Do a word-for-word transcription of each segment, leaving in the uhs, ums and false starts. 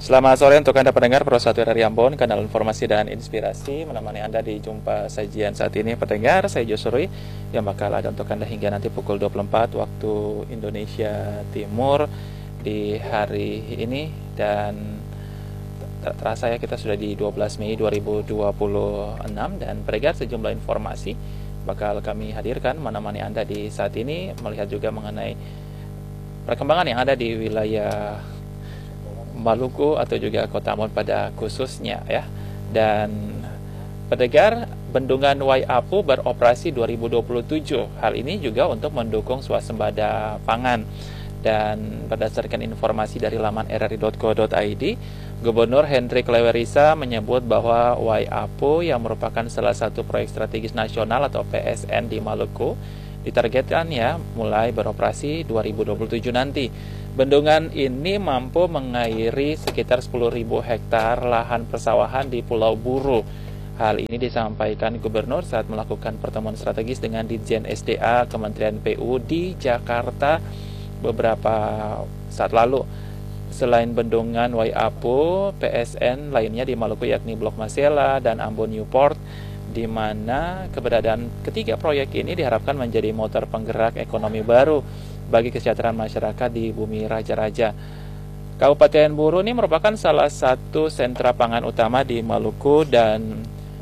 Selamat sore untuk Anda pendengar Pro satu R R I Ambon, kanal informasi dan inspirasi menemani Anda di jumpa sajian saat ini. Pendengar, saya Josuri yang bakal ada untuk Anda hingga nanti pukul dua puluh empat waktu Indonesia Timur di hari ini. Dan terasa ya kita sudah di dua belas Mei dua ribu dua puluh enam, dan pendengar, sejumlah informasi bakal kami hadirkan menemani Anda di saat ini, melihat juga mengenai perkembangan yang ada di wilayah Maluku atau juga Kota Ambon pada khususnya ya. Dan pendengar, bendungan Waiapu beroperasi dua ribu dua puluh tujuh. Hal ini juga untuk mendukung swasembada pangan. Dan berdasarkan informasi dari laman r r i dot co dot i d, Gubernur Hendrik Lewerisa menyebut bahwa Waiapu yang merupakan salah satu proyek strategis nasional atau P S N di Maluku ditargetkan ya mulai beroperasi dua ribu dua puluh tujuh nanti. Bendungan ini mampu mengairi sekitar sepuluh ribu hektar lahan persawahan di Pulau Buru. Hal ini disampaikan Gubernur saat melakukan pertemuan strategis dengan Ditjen S D A Kementerian P U di Jakarta beberapa saat lalu. Selain bendungan Waiapu, P S N lainnya di Maluku yakni Blok Masela dan Ambon Newport, di mana keberadaan ketiga proyek ini diharapkan menjadi motor penggerak ekonomi baru bagi kesejahteraan masyarakat di bumi raja-raja. Kabupaten Buru ini merupakan salah satu sentra pangan utama di Maluku dan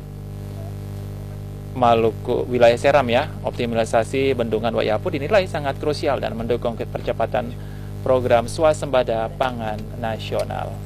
Maluku wilayah Seram ya. Optimalisasi bendungan Waiapu dinilai sangat krusial dan mendukung percepatan program swasembada pangan nasional.